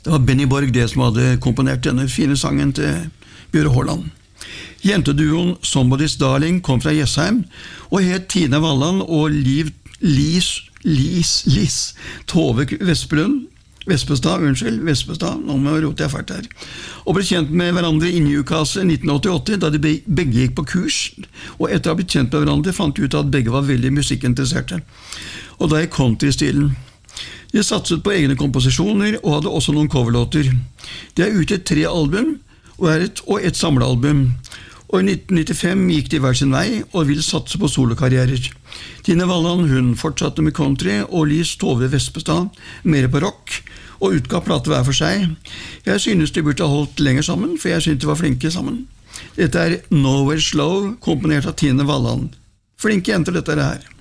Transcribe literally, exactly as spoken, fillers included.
Det var Benny Borg det som hadde komponert denne fine sangen til Bjøre Håland. Jenteduoen Somebody's Darling kom fra Jessheim, og het Tine Walland og Liv, Lis, Lis, Lis, Tove Vespelund, Vespestad, unnskyld, Vespestad, nå må jeg rote jeg fælt her, og ble kjent med hverandre i Newcastle nitten åttiåtte, da de begge gikk på kurs, og etter å ha blitt kjent med hverandre fant ut at begge var veldig musikkinteresserte, og da i country-stilen. De satset på egne komposisjoner, og hadde også noen coverlåter. De har ute tre album, og er et, og et samlealbum, og i nitten nittifem gikk de hver sin vei, og vil satse på solokarrierer. Tine Walland, hun fortsatte med country, og Lis Tove Vespestad mer på rock, og utga plate hver for seg. Jeg synes de burde ha holdt lenger sammen, for jeg synes de var flinke sammen. Dette er Nowhere Slow, komponert av Tine Walland. Flinke jenter dette er her.